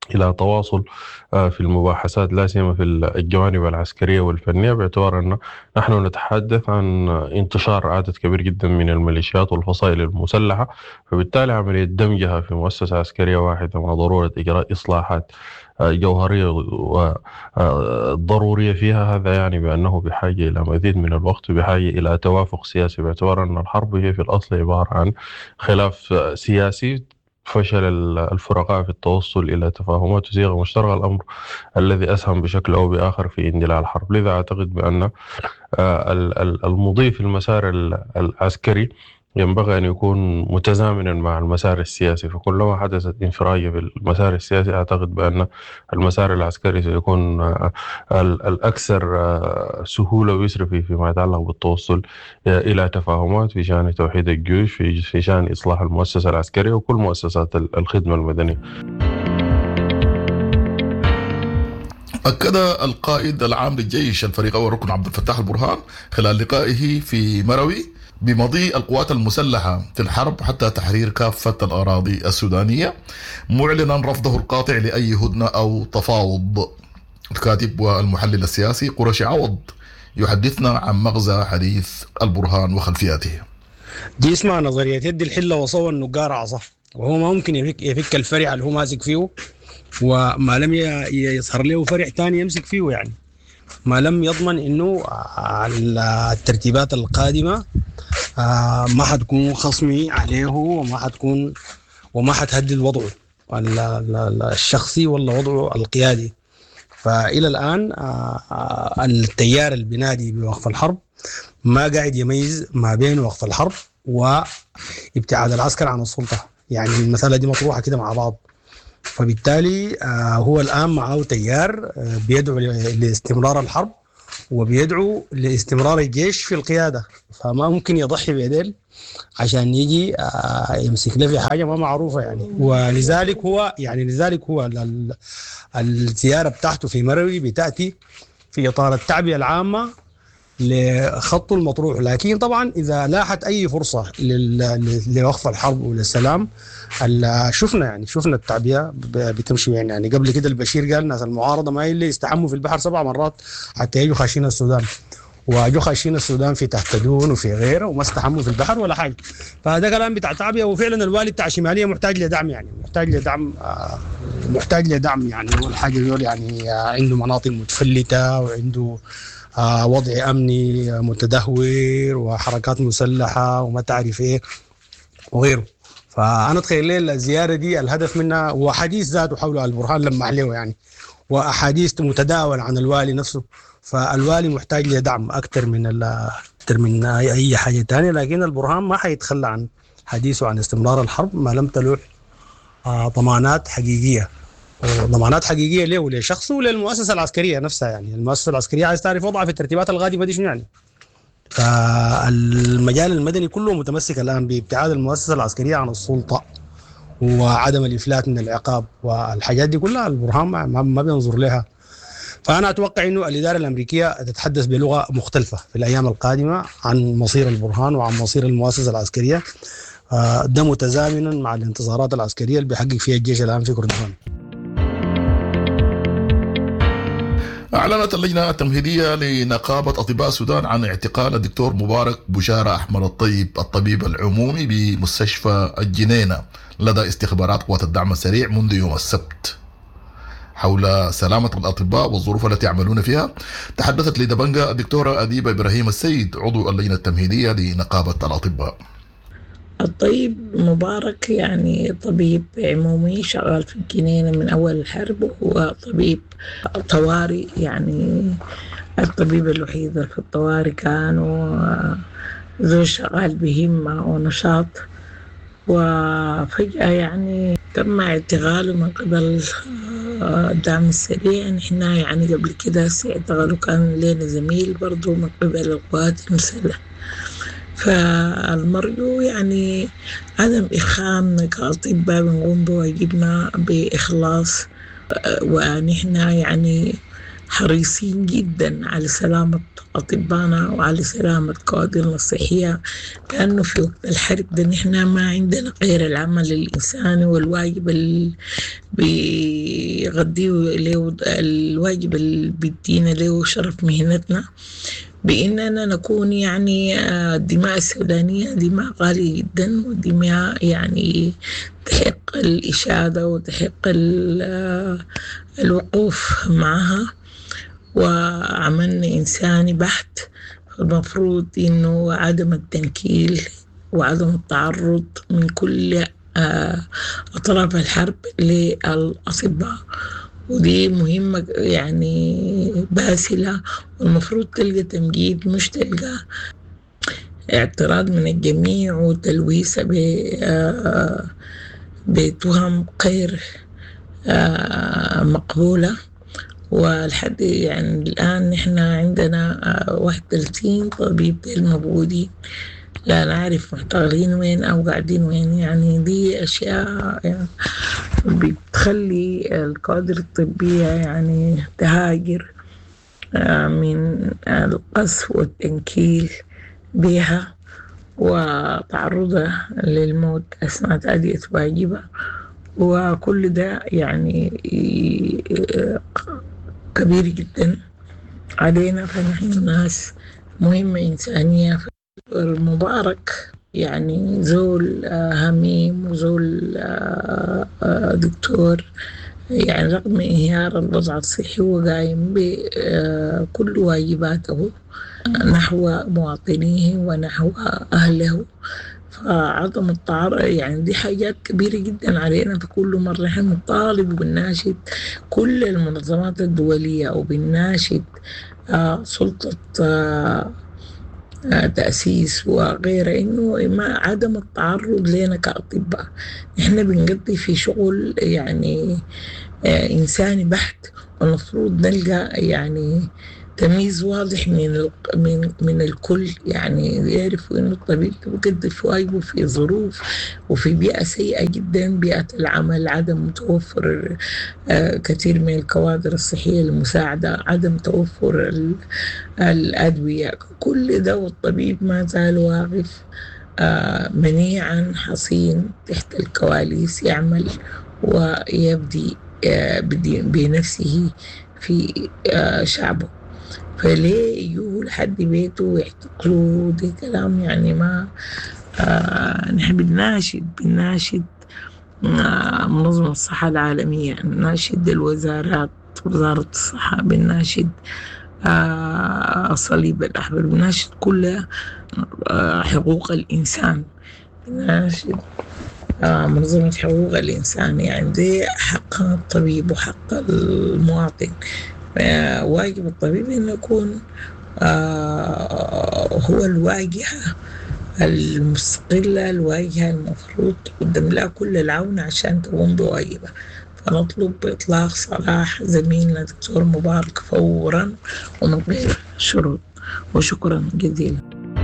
إلى تواصل في المباحثات لا سيما في الجوانب العسكرية والفنية، باعتبار أن نحن نتحدث عن انتشار عدد كبير جدا من الميليشيات والفصائل المسلحة، فبالتالي عملية دمجها في مؤسسة عسكرية واحدة مع ضرورة إجراء إصلاحات جوهرية وضرورية فيها، هذا يعني بأنه بحاجة إلى مزيد من الوقت وبحاجة إلى توافق سياسي، باعتبار أن الحرب هي في الأصل عبارة عن خلاف سياسي فشل الفرقاء في التوصل إلى تفاهمات وصيغة مشتركة، الأمر الذي أسهم بشكل أو بآخر في اندلاع الحرب. لذا أعتقد بأن المضي في المسار العسكري ينبغي أن يكون متزامنا مع المسار السياسي، فكلما حدثت انفراجة في المسار السياسي أعتقد بأن المسار العسكري سيكون الأكثر سهولة ويسر فيما يتعلق بالتوصل إلى تفاهمات في شأن توحيد الجيوش، في شأن إصلاح المؤسسة العسكرية وكل مؤسسات الخدمة المدنية. أكد القائد العام للجيش الفريق أول ركن عبد الفتاح البرهان خلال لقائه في مروي بمضي القوات المسلحة في الحرب حتى تحرير كافة الأراضي السودانية، معلنا رفضه القاطع لأي هدنة أو تفاوض. الكاتب والمحلل السياسي قرشي عوض يحدثنا عن مغزى حديث البرهان وخلفياته. دي اسمها نظرية يد الحلة وصوى النقار عصا، وهو ما ممكن يفك, يفك الفرع اللي هو ماسك فيه، وما لم يظهر له فرع تاني يمسك فيه، يعني ما لم يضمن انه الترتيبات القادمة ما حتكون خصمي عليه وما حتكون وما حتهدد وضعه الشخصي ولا وضعه القيادي. فإلى الآن التيار البنادي بوقف الحرب ما قاعد يميز ما بين وقف الحرب وابتعاد العسكر عن السلطة، يعني المسألة دي مطروحة كده مع بعض. فبالتالي هو الآن معه تيار بيدعو لاستمرار الحرب وبيدعو لاستمرار الجيش في القيادة، فما ممكن يضحي بيديل عشان يجي يمسك له في حاجة ما معروفة يعني. ولذلك هو يعني لذلك هو الزيارة بتاعته في مروي بتأتي في إطار التعبئة العامة لخط المطروح، لكن طبعا إذا لاحت أي فرصة لوقف الحرب وللسلام شفنا يعني شفنا التعبئة بتمشي يعني. يعني قبل كده البشير قال ناس المعارضة ما اللي يستحموا في البحر سبع مرات حتى يجوا خاشين السودان، واجوا خاشين السودان في تحت دون وفي غيره وما استحموا في البحر ولا حاجة. فهذا كلام بتاع تعبئة، وفعلا الوالي بتاع شمالية محتاج لدعم يعني محتاج لدعم محتاج لدعم يعني. أول حاجة يقول يعني عنده مناطق متفلتة وعنده وضع أمني متدهور وحركات مسلحة وما تعرف إيه وغيره. فأنا أتخيل لي الزيارة دي الهدف منها وحديث ذاته حول البرهان لما عليه يعني، وأحاديث متداول عن الوالي نفسه. فالوالي محتاج لدعم أكثر من أكثر من أي حاجة تانية، لكن البرهان ما حيتخلى عن حديثه عن استمرار الحرب ما لم تلوح ضمانات حقيقية، وضمانات حقيقية له ولشخصه وللمؤسسة العسكرية نفسها. يعني المؤسسة العسكرية عايز تعرف وضعها في الترتيبات القادمة دي شنو يعني. فالمجال المدني كله متمسك الآن بابتعاد المؤسسة العسكرية عن السلطة وعدم الإفلات من العقاب، والحاجات دي كلها البرهان ما بينظر لها. فأنا أتوقع إنه الإدارة الأمريكية تتحدث بلغة مختلفة في الأيام القادمة عن مصير البرهان وعن مصير المؤسسة العسكرية، ده متزامنا مع الانتصارات العسكرية اللي بيحقق فيها الجيش الآن في كردستان. أعلنت اللجنة التمهيدية لنقابة أطباء السودان عن اعتقال الدكتور مبارك بشارة أحمد الطيب الطبيب العمومي بمستشفى الجنينة لدى استخبارات قوات الدعم السريع منذ يوم السبت. حول سلامة الأطباء والظروف التي يعملون فيها تحدثت لدبنجة الدكتورة أديبة إبراهيم السيد عضو اللجنة التمهيدية لنقابة الأطباء. الطيب مبارك يعني طبيب عمومي شغال في الجنينة من أول الحرب، وهو طبيب طوارئ، يعني الطبيب الوحيد في الطوارئ كان وذو شغال بهمة ونشاط. وفجأة يعني تم اعتقاله من قبل الدعم السريع. نحن يعني قبل كده اعتقاله كان لنا زميل برضو من قبل القوات المسلحة. فالمرجو يعني عدم إخان كأطباء بنقوم بواجبنا بإخلاص، ونحن يعني حريصين جدا على سلامة أطبائنا وعلى سلامة كوادرنا الصحية، لأنه في وقت الحرب ده نحن ما عندنا غير العمل الإنساني والواجب اللي بيغذيه له، الواجب اللي بيدينا له شرف مهنتنا، بإننا نكون يعني الدماء السودانية دماء غالية جدا، ودماء يعني تحق الإشادة وتحق الوقوف معها، وعملنا إنساني بحت. المفروض إنه عدم التنكيل وعدم التعرض من كل أطراف الحرب للأطباء، ودي مهمة يعني باسلة، والمفروض تلقى تمجيد مش تلقى اعتراض من الجميع وتلويث بتهم غير مقبولة. والحد يعني الآن نحن عندنا واحد وثلاثين طبيب الموجودين، لا نعرف محتغلين وين أو قاعدين وين. يعني دي أشياء يعني بتخلي الكوادر الطبية يعني تهاجر من القصف والتنكيل بها وتعرضها للموت أثناء تأدية واجبها، وكل ده يعني كبير جدا علينا. فنحن ناس مهمة إنسانية. المبارك يعني زول هميم وزول دكتور، يعني رغم انهيار الوضع الصحي هو قايم بكل واجباته نحو مواطنيه ونحو أهله. فعدم التعرض يعني دي حاجات كبيرة جدا علينا. في كل مرة نحن بنطالب وبنناشد كل المنظمات الدولية أو بنناشد آه سلطة آه تأسيس وغيره إنه ما عدم التعرض لنا كأطباء. إحنا بنقضي في شغل يعني آه إنساني بحت، والمفروض نلقى يعني تمييز واضح من من من الكل، يعني يعرفوا إنه الطبيب بيقضي في واجبه في ظروف وفي بيئة سيئة جدا، بيئة العمل، عدم توفر آه كثير من الكوادر الصحية المساعدة، عدم توفر الأدوية، كل ده والطبيب ما زال واقف آه منيعا حصين تحت الكواليس يعمل ويبدي آه بنفسه في آه شعبه. فليه يجوا لحد بيته ويحتقلوا؟ ده كلام يعني ما آه نحن بنناشد بنناشد آه منظمة الصحة العالمية، بنناشد الوزارات، وزارة الصحة، بنناشد آه الصليب الأحمر، بنناشد كل آه حقوق الإنسان، بنناشد آه منظمة حقوق الإنسان. يعني ده حق الطبيب وحق المواطن. واجب الطبيب أن يكون آه هو الواجهة المستقلة، الواجهة المفروض قدم لها كل العون عشان تقوم بواجبها. فنطلب إطلاق سراح زميلنا دكتور مبارك فورا ومن غير شروط. وشكرا جزيلا.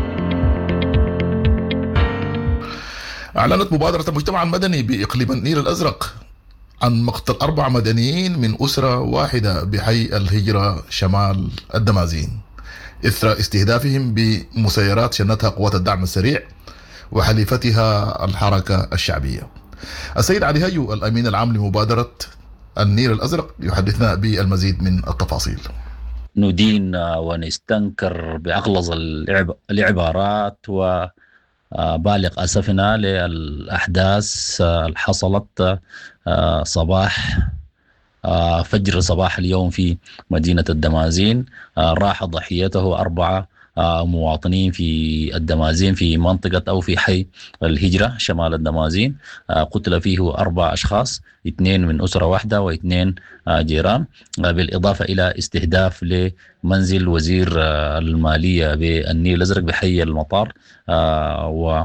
أعلنت مبادرة المجتمع المدني بإقليم النيل الأزرق عن مقتل أربع مدنيين من أسرة واحدة بحي الهجرة شمال الدمازين إثر استهدافهم بمسيرات شنتها قوات الدعم السريع وحليفتها الحركة الشعبية. السيد علي هيو الأمين العام لمبادرة النيل الأزرق يحدثنا بالمزيد من التفاصيل. ندين ونستنكر بأغلظ العبارات و بالغ أسفنا للأحداث الحصلت صباح فجر صباح اليوم في مدينة الدمازين. راح ضحيته أربعة مواطنين في الدمازين في منطقة أو في حي الهجرة شمال الدمازين. قتل فيه أربع أشخاص، اثنين من أسرة واحدة واثنين جيران، بالإضافة إلى استهداف لمنزل وزير المالية بالنيل الأزرق بحي المطار. و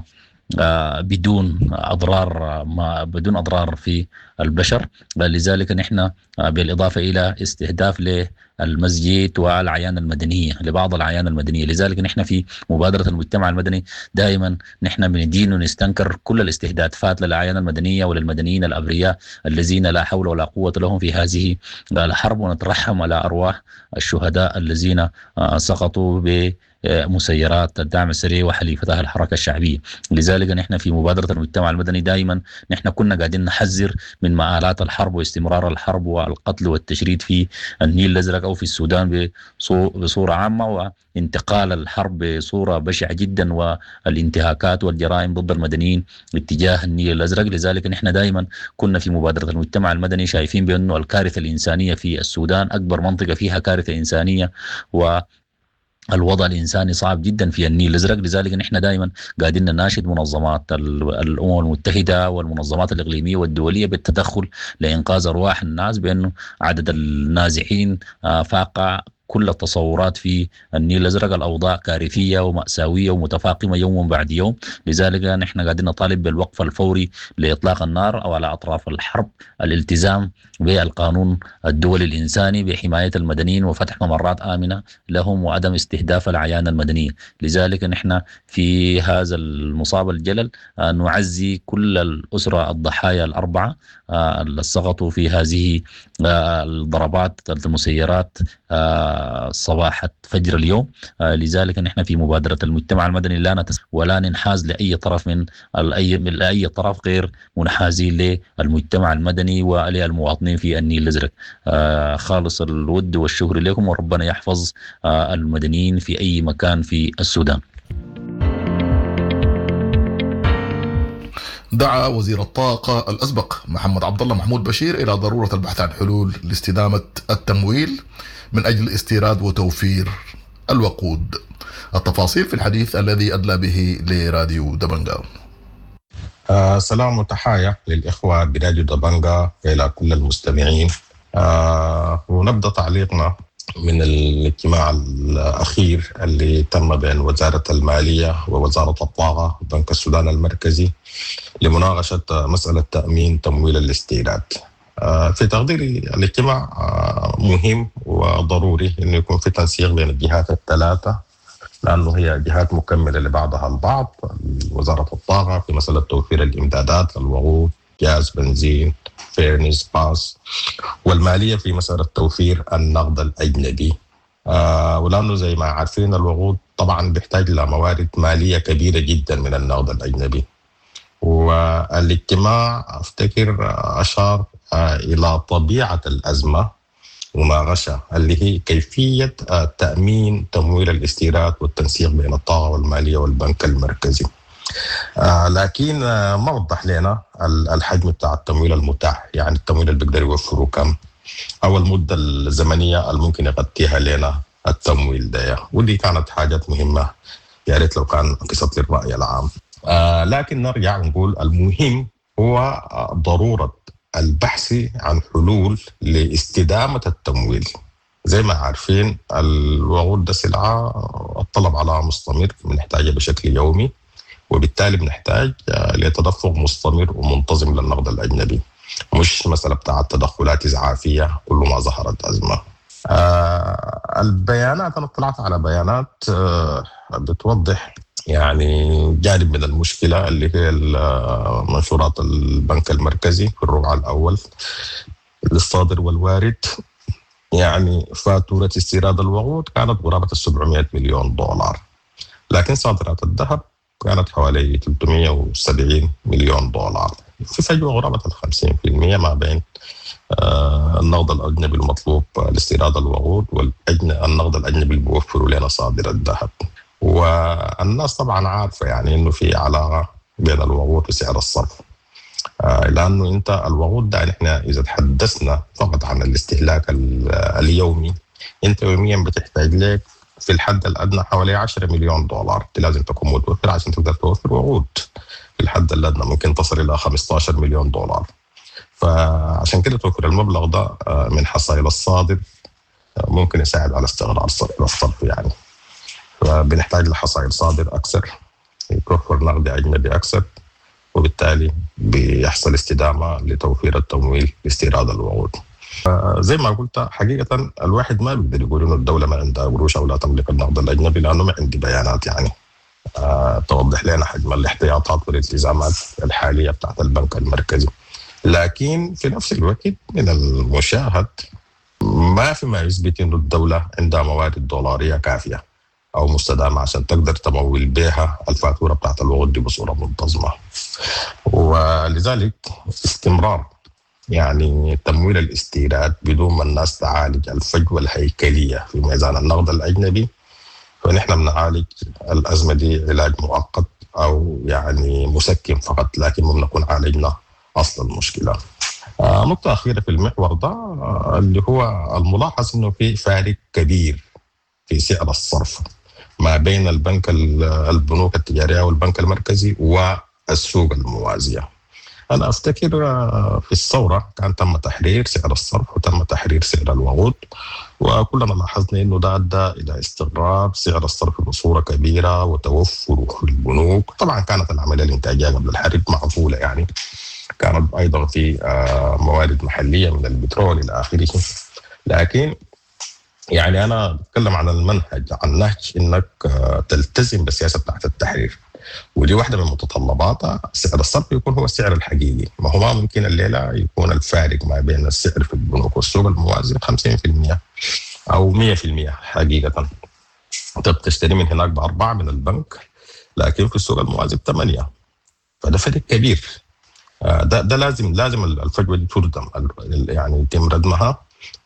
بدون أضرار ما بدون أضرار في البشر. لذلك نحن بالإضافة إلى استهداف للمسجد والأعيان المدنية لبعض الأعيان المدنية، لذلك نحن في مبادرة المجتمع المدني دائما نحن بندين ونستنكر كل الاستهدافات للأعيان المدنية وللمدنيين الأبرياء الذين لا حول ولا قوة لهم في هذه الحرب، ونترحم على أرواح الشهداء الذين سقطوا ب مسيرات الدعم السريع وحليفتها الحركة الشعبية. لذلك نحن في مبادرة المجتمع المدني دائما نحن كنا قاعدين نحذر من مآلات الحرب واستمرار الحرب والقتل والتشريد في النيل الأزرق أو في السودان بصورة عامة، وانتقال الحرب بصورة بشعة جدا والانتهاكات والجرائم ضد المدنيين اتجاه النيل الأزرق. لذلك نحن دائما كنا في مبادرة المجتمع المدني شايفين بأنه الكارثة الإنسانية في السودان أكبر منطقة فيها كارثة إنسانية و الوضع الإنساني صعب جدا في النيل الأزرق. لذلك نحن دائما قاعدين نناشد منظمات الأمم المتحدة والمنظمات الإقليمية والدولية بالتدخل لإنقاذ أرواح الناس، بأنه عدد النازحين فاق كل التصورات في النيل الأزرق، الأوضاع كارثية ومأساوية ومتفاقمة يوم بعد يوم. لذلك نحن قاعدين نطالب بالوقف الفوري لإطلاق النار أو على أطراف الحرب، الالتزام بالقانون الدولي الإنساني بحماية المدنيين وفتح ممرات آمنة لهم وعدم استهداف الأعيان المدنية. لذلك نحن في هذا المصاب الجلل نعزي كل الأسرة الضحايا الأربعة اللي سقطوا في هذه الضربات المسيرات صباح فجر اليوم. لذلك نحن في مبادرة المجتمع المدني لا نتس ولا ننحاز لأي طرف من أي من أي طرف غير منحازين للمجتمع المدني وللمواطنين في النيل الأزرق. خالص الود والشكر لكم، وربنا يحفظ المدنيين في أي مكان في السودان. دعا وزير الطاقة الأسبق محمد عبد الله محمود بشير إلى ضرورة البحث عن حلول لاستدامة التمويل من أجل استيراد وتوفير الوقود. التفاصيل في الحديث الذي أدلى به لراديو دبنجا. آه سلام وتحايا للإخوة براديو دبنجا إلى كل المستمعين. آه ونبدأ تعليقنا من الاجتماع الأخير اللي تم بين وزارة المالية ووزارة الطاقة وبنك السودان المركزي لمناقشة مسألة تأمين تمويل الاستيراد. في تقديري الاجتماع مهم وضروري إنه يكون في تنسيق بين الجهات الثلاثة، لأنه هي جهات مكملة لبعضها البعض. وزارة الطاقة في مسألة توفير الإمدادات للوقود، غاز، بنزين، فيرنس، باس، والمالية في مسألة توفير النقد الأجنبي. آه ولأنه زي ما عارفين الوقود طبعا بيحتاج لموارد مالية كبيرة جدا من النقد الأجنبي. والاجتماع أفتكر أشار آه إلى طبيعة الأزمة ومناقشة اللي هي كيفية آه تأمين تمويل الاستيراد والتنسيق بين الطاقة والمالية والبنك المركزي. آه لكن آه ما وضح لنا الحجم بتاع التمويل المتاح، يعني التمويل اللي بيقدر يوفره كم، أو المدة الزمنية اللي ممكن يغطيها لنا التمويل ده، ودي كانت حاجات مهمة يا ريت لو كان قصة للرأي العام. آه لكن نرجع نقول المهم هو ضرورة البحث عن حلول لاستدامة التمويل. زي ما عارفين الوقود ده سلعة الطلب على مستمر، بنحتاجها بشكل يومي، وبالتالي بنحتاج لتدفق مستمر ومنتظم للنقد الأجنبي، مش مسألة بتاعة تدخلات إسعافية كل ما ظهرت أزمة. آه البيانات أنا طلعت على بيانات آه بتوضح يعني جانب من المشكلة اللي هي منشورات البنك المركزي في الربع الأول للصادر والوارد. يعني فاتورة استيراد الوقود كانت قرابة السبعمائة مليون دولار، لكن صادرات الذهب كانت حوالي ثلاثمائة وسبعين مليون دولار، في فجوة قرابة الخمسين في المئة ما بين آه النقد الأجنبي المطلوب لاستيراد الوقود والنقد الأجنبي اللي بيوفروا لنا صادر الذهب. والناس طبعا عارفة يعني إنه في علاقة بين الوقود وسعر الصرف، آه لأنه أنت الوقود ده نحن إذا تحدثنا فقط عن الاستهلاك اليومي، أنت يوميا بتحتاج لك في الحد الأدنى حوالي عشرة مليون دولار لازم تكون متوفر عشان تقدر توفر وقود. في الحد الأدنى ممكن تصل إلى خمسة عشر مليون دولار. فعشان كده توفر المبلغ ده من حصائل الصادر ممكن يساعد على استغلال الصرف يعني. فبنحتاج لحصائل صادر أكثر يتوفر نقد أجنبي أكثر، وبالتالي بيحصل استدامة لتوفير التمويل لاستيراد الوقود. زي ما قلت حقيقة الواحد ما بيقدر يقول إنه الدولة ما عندها قروش أو لا تملك النقد الأجنبي، لأنه ما عندي بيانات يعني أه توضح لنا حجم الاحتياطات والالتزامات الحالية بتاعت البنك المركزي. لكن في نفس الوقت من المشاهد ما في ما يثبت إنه الدولة عندها موارد دولارية كافية أو مستدامة عشان تقدر تمول بها الفاتورة بتاعت الوقود دي بصورة منتظمة. ولذلك استمرار يعني تمويل الاستيراد بدون ما الناس تعالج الفجوة الهيكلية في ميزان النقد الأجنبي، فنحن بنعالج الأزمة دي علاج مؤقت أو يعني مسكن فقط، لكن ما بنكون عالجنا أصل المشكلة. آه نقطة أخيرة في المحور ده آه اللي هو الملاحظ إنه في فارق كبير في سعر الصرف ما بين البنك البنوك التجارية والبنك المركزي والسوق الموازية. أنا أفتكر في الثورة كان تم تحرير سعر الصرف وتم تحرير سعر الوقود، وكلنا لاحظنا إنه ده أدى إلى استقرار سعر الصرف بصورة كبيرة وتوفره في البنوك. طبعا كانت العملية الإنتاجية قبل الحرب معقولة، يعني كانت أيضا في موارد محلية من البترول إلى آخره، لكن يعني أنا بتكلم عن المنهج، عن نهج إنك تلتزم بالسياسة بتاعت التحرير، ودي واحدة من متطلباتها سعر الصرف يكون هو السعر الحقيقي. ما هو ما ممكن الليلة يكون الفارق ما بين السعر في البنوك والسوق الموازي خمسين بالمئة أو مئة بالمئة حقيقة. أنت بتشتري من هناك بأربعة من البنك، لكن في السوق الموازي بثمانية، فده فرق كبير. ده ده لازم لازم الفجوة دي تردم، يعني يتم ردمها،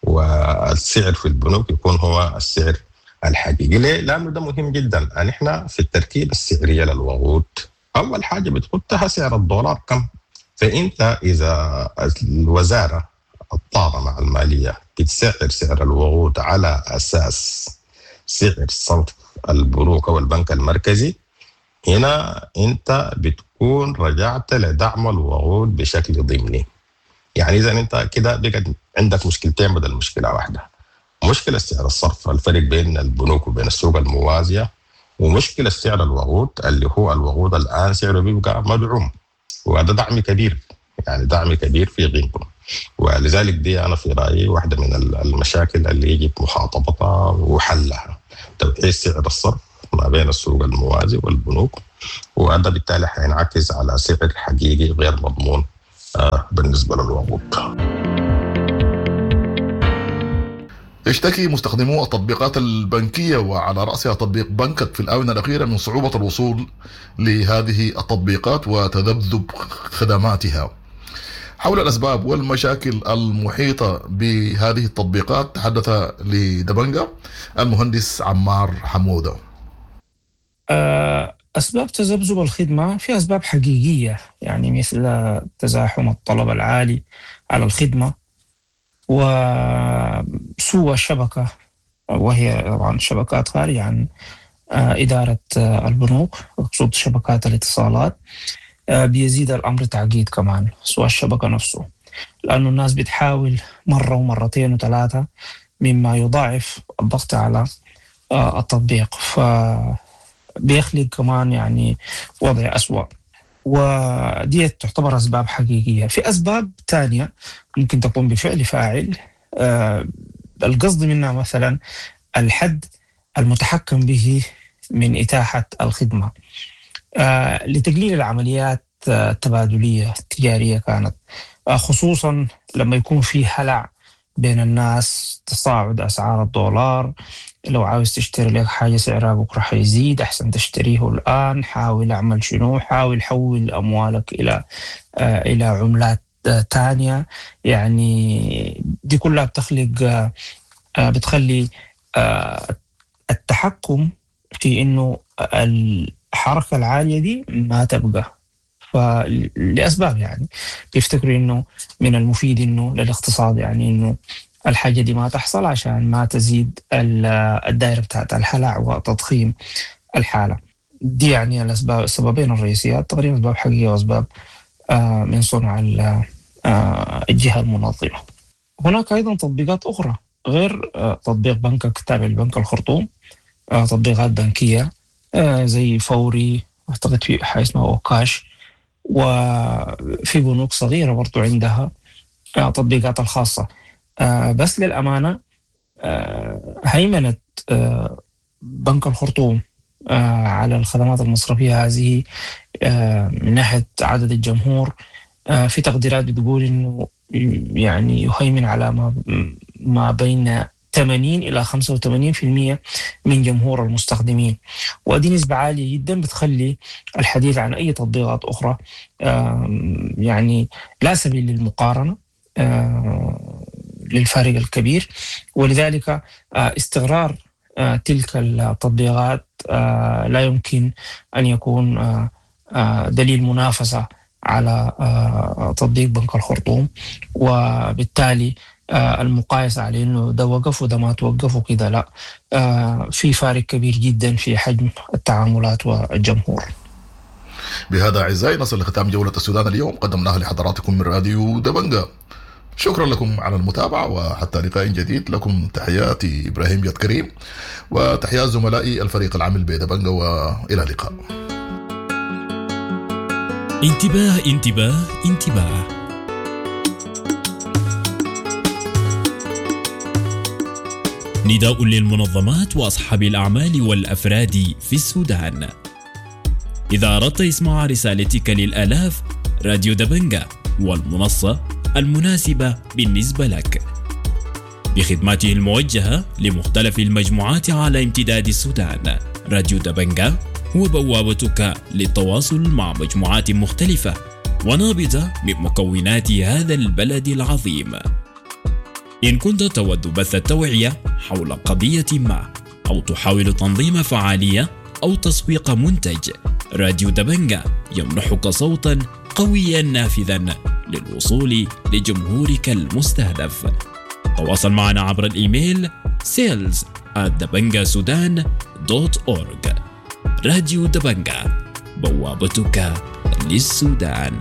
والسعر في البنوك يكون هو السعر الحقيقي. ليه؟ لأنه ده مهم جدا. يعني احنا في التركيبة السعرية للوقود أول حاجة بتحطها سعر الدولار كم. فأنت إذا الوزارة الطاقة مع المالية بتسعر سعر الوقود على أساس سعر صرف البنوك أو البنك المركزي، هنا أنت بتكون رجعت لدعم الوقود بشكل ضمني. يعني إذا أنت كده بقت عندك مشكلتين بدل مشكلة واحدة، مشكلة سعر الصرف الفرق بين البنوك وبين السوق الموازية، ومشكلة سعر الوقود اللي هو الوقود الآن سعره بيبقى مدعوم، وهذا دعم كبير، يعني دعم كبير في قيمته. ولذلك دي أنا في رأيي واحدة من المشاكل اللي يجب محاطبتها وحلها، توحيد سعر الصرف ما بين السوق الموازي والبنوك، وهذا بالتالي حينعكس على سعر حقيقي غير مضمون آه بالنسبة للوقود. يشتكي مستخدمو التطبيقات البنكية وعلى رأسها تطبيق بنكك في الآونة الأخيرة من صعوبة الوصول لهذه التطبيقات وتذبذب خدماتها. حول الأسباب والمشاكل المحيطة بهذه التطبيقات تحدث لدبنجة المهندس عمار حمودة. أسباب تذبذب الخدمة في أسباب حقيقية، يعني مثل تزاحم الطلب العالي على الخدمة وسوء الشبكة، وهي طبعا شبكات خارجة عن إدارة البنوك، أقصد شبكات الاتصالات. بيزيد الأمر تعقيد كمان سوء الشبكة نفسه، لأنه الناس بتحاول مرة ومرتين وثلاثة، مما يضاعف الضغط على التطبيق، فبيخلق كمان يعني وضع أسوأ، ودي تعتبر أسباب حقيقية. في أسباب تانية ممكن تكون بفعل فاعل، آه القصد منها مثلا الحد المتحكم به من إتاحة الخدمة آه لتقليل العمليات التبادلية التجارية كانت، آه خصوصا لما يكون في هلع بين الناس، تصاعد أسعار الدولار، لو عاوز تشتري لك حاجة سعرها بكرة حيزيد، أحسن تشتريه الآن، حاول أعمل شنو، حاول حول أموالك إلى آه إلى عملات آه تانية. يعني دي كلها بتخلق آه بتخلي آه التحكم في إنه الحركة العالية دي ما تبقى، فلأسباب يعني بيفتكروا إنه من المفيد إنه للاقتصاد يعني إنه الحاجة دي ما تحصل عشان ما تزيد الدائرة بتاعت الهلع وتضخيم الحالة دي. يعني الأسباب السببين الرئيسيات تقريبا أسباب حقيقية وأسباب آه من صنع آه الجهة المنظمة. هناك أيضا تطبيقات أخرى غير آه تطبيق بنكك تابع لبنك الخرطوم، آه تطبيقات بنكية آه زي فوري أعتقد في حاجة اسمها وكاش، وفي بنوك صغيرة برضو عندها تطبيقات الخاصة. بس للأمانة هيمنة بنك الخرطوم على الخدمات المصرفية هذه من ناحية عدد الجمهور، في تقديرات بتقول إنه يعني يهيمن على ما ما بين ثمانين إلى خمسة وثمانين بالمئة من جمهور المستخدمين، ودي نسبة عالية جدا بتخلي الحديث عن أي تطبيقات أخرى يعني لا سبيل للمقارنة للفارق الكبير. ولذلك استقرار تلك التطبيقات لا يمكن أن يكون دليل منافسة على تطبيق بنك الخرطوم، وبالتالي المقايسة على إنه ده وقف وده ما توقف وكده لا، في فارق كبير جدا في حجم التعاملات والجمهور. بهذا أعزائي نصل لختام جولة السودان اليوم قدمناها لحضراتكم من راديو دبنجة. شكرا لكم على المتابعة، وحتى لقاء جديد. لكم تحياتي إبراهيم يد كريم، وتحيات زملائي الفريق العامل بدبنجة، وإلى اللقاء. انتباه انتباه انتباه، نداء للمنظمات وأصحاب الأعمال والأفراد في السودان. إذا أردت إسماع رسالتك للآلاف، راديو دبنجة والمنصة المناسبة بالنسبة لك، بخدماته الموجهة لمختلف المجموعات على امتداد السودان. راديو دبنجة هو بوابتك للتواصل مع مجموعات مختلفة ونابضة من مكونات هذا البلد العظيم. إن كنت تود بث التوعية حول قضية ما، أو تحاول تنظيم فعالية أو تسويق منتج، راديو دبنجة يمنحك صوتا قويا نافذا للوصول لجمهورك المستهدف. تواصل معنا عبر الإيميل sales at dabangasudan دوت أورج. راديو دبنجة، بوابتك للسودان.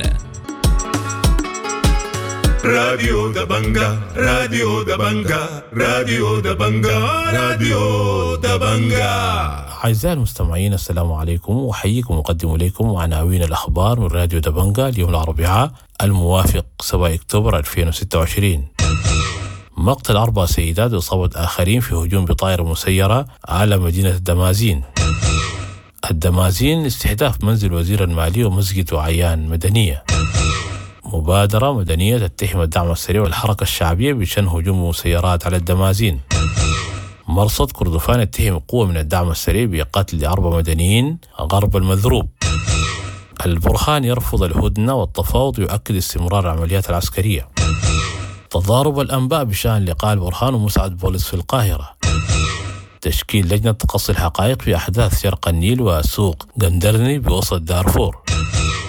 راديو دبنجة، راديو دبنجة، راديو دبنجة، راديو دبنجة. أعزائي المستمعين، السلام عليكم، وحييكم وأقدم إليكم عناوين الأخبار من راديو دبنجة اليوم الأربعاء الموافق سبعة أكتوبر ألفين وستة وعشرين. مقتل أربع سيدات وإصابة آخرين في هجوم بطائرة مسيرة على مدينة الدمازين. الدمازين استهداف منزل وزير المالية ومسجد وعيان مدنية. مبادرة مدنية تتهم الدعم السريع والحركة الشعبية بشن هجوم مسيرات على الدمازين. مرصد كردفان يتهم قوة من الدعم السريع بقتل أربع مدنيين غرب المذروب. البرهان يرفض الهدنة والتفاوض ويؤكد استمرار العمليات العسكرية. تضارب الأنباء بشأن لقاء البرهان ومساعد بوليس في القاهرة. تشكيل لجنة تقصي الحقائق في أحداث شرق النيل وسوق قندرني بوسط دارفور.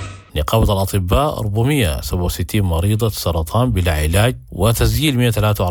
نقابة الأطباء أربعمئة وسبعة وستين مريضة سرطان بلا علاج، وتسجيل مئة وثلاثة وأربعين